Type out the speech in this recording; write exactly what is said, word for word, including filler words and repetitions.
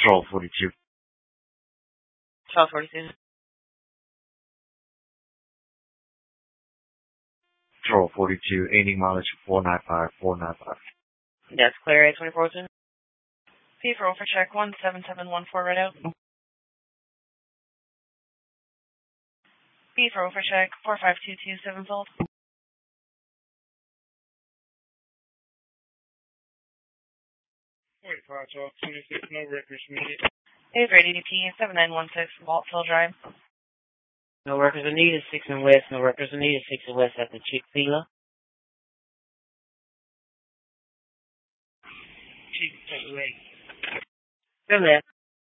twelve forty-two. twelve forty-two. twelve forty-two, eighty mileage four nine five, four nine five. That's clear, A twenty-four oh two. P for overcheck one seven seven one four right out. P for overcheck four five two two seven fold. forty-five, twelve, twenty-six, no records needed. A for A D P seven nine one six, Waltville Drive. No workers are needed, six and west. No workers are needed, six and west at the Chick-fil-A. Chief, take away. Go left.